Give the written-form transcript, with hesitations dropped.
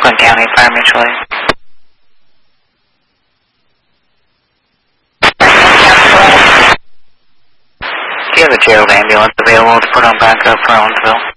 Oakland County Fire Mutual Aid. Do you have a jail ambulance available to put on backup for Owensville?